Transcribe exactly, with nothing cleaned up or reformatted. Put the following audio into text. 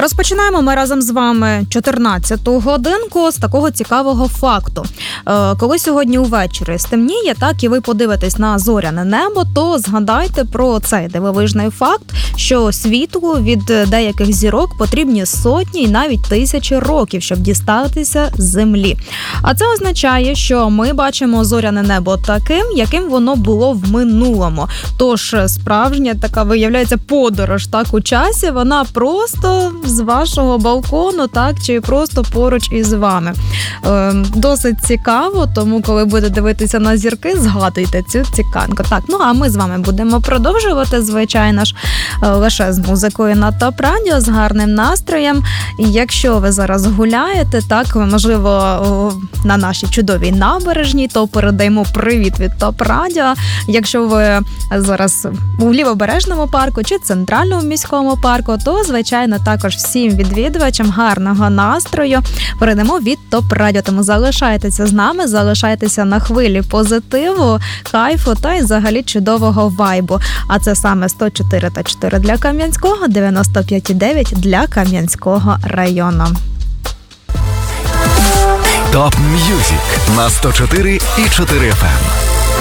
Розпочинаємо ми разом з вами чотирнадцяту годинку з такого цікавого факту. Коли сьогодні увечері стемніє, так, і ви подивитесь на зоряне небо, то згадайте про цей дивовижний факт, що світлу від деяких зірок потрібні сотні і навіть тисячі років, щоб дістатися з Землі. А це означає, що ми бачимо зоряне небо таким, яким воно було в минулому. Тож справжня така, виявляється, подорож так у часі, вона просто з вашого балкону, так, чи просто поруч із вами. Е, досить цікаво, тому коли будете дивитися на зірки, згадуйте цю цікавинку. Так, ну а ми з вами будемо продовжувати, звичайно ж, лише з музикою на Топ Радіо, з гарним настроєм. І якщо ви зараз гуляєте, так, можливо, на нашій чудовій набережній, то передаємо привіт від Топ Радіо. Якщо ви зараз у Лівобережному парку чи Центральному міському парку, то, звичайно, також всім відвідувачам гарного настрою передамо від Топ Радіо. Тому залишайтеся з нами, залишайтеся на хвилі позитиву, кайфу та й взагалі чудового вайбу. А це саме сто чотири та чотири для Кам'янського, дев'яносто п'ять і дев'ять для Кам'янського району. Топ М'юзик на сто чотири і чотири еф ем.